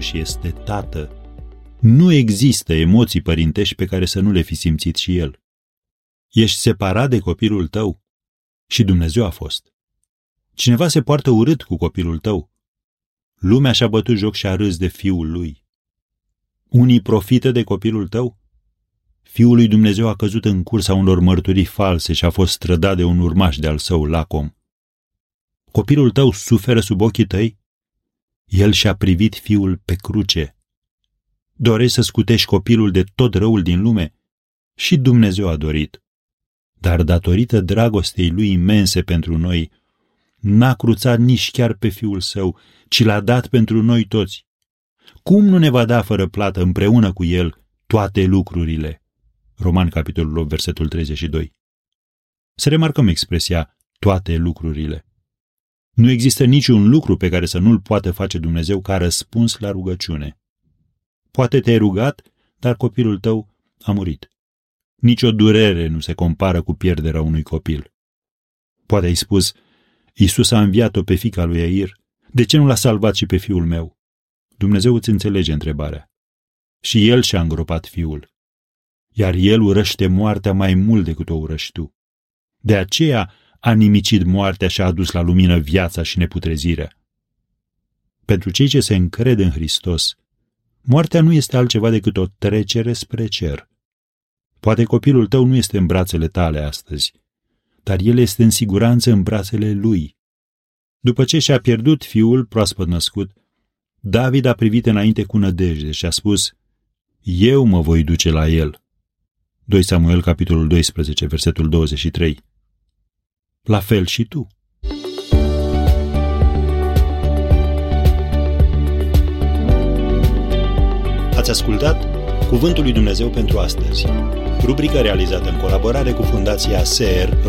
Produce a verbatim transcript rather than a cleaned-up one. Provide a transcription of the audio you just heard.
și este tată. Nu există emoții părintești pe care să nu le fi simțit și el. Ești separat de copilul tău? Și Dumnezeu a fost. Cineva se poartă urât cu copilul tău? Lumea și-a bătut joc și a râs de fiul lui. Unii profită de copilul tău? Fiul lui Dumnezeu a căzut în cursa unor mărturii false și a fost strădat de un urmaș de-al său lacom. Copilul tău suferă sub ochii tăi? El și-a privit fiul pe cruce. Dorești să scutești copilul de tot răul din lume? Și Dumnezeu a dorit. Dar datorită dragostei lui imense pentru noi, n-a cruțat nici chiar pe fiul său, ci l-a dat pentru noi toți. Cum nu ne va da fără plată împreună cu el toate lucrurile? Roman, capitolul opt, versetul treizeci și doi. Să remarcăm expresia toate lucrurile. Nu există niciun lucru pe care să nu-l poată face Dumnezeu ca răspuns la rugăciune. Poate te-ai rugat, dar copilul tău a murit. Nici o durere nu se compară cu pierderea unui copil. Poate ai spus, Iisus a înviat-o pe fiica lui Iair, de ce nu l-a salvat și pe fiul meu? Dumnezeu îți înțelege întrebarea. Și el și-a îngropat fiul. Iar el urăște moartea mai mult decât o urăști tu. De aceea a nimicit moartea și a adus la lumină viața și neputrezirea. Pentru cei ce se încred în Hristos, moartea nu este altceva decât o trecere spre cer. Poate copilul tău nu este în brațele tale astăzi, dar el este în siguranță în brațele lui. După ce și-a pierdut fiul proaspăt născut, David a privit înainte cu nădejde și a spus, eu mă voi duce la el. doi Samuel, capitolul doisprezece, versetul douăzeci și trei. La fel și tu. Ați ascultat Cuvântul lui Dumnezeu pentru astăzi, rubrica realizată în colaborare cu Fundația S E R